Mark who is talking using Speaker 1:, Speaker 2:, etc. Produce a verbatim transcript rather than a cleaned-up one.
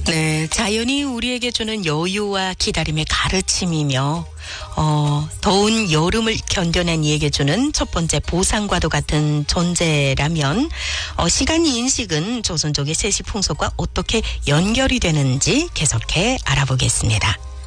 Speaker 1: 네, 자연이 우리에게 주는 여유와 기다림의 가르침이며 어, 더운 여름을 견뎌낸 이에게 주는 첫 번째 보상과도 같은 존재라면 어, 시간 인식은 조선족의 세시 풍속과 어떻게 연결이 되는지 계속해 알아보겠습니다.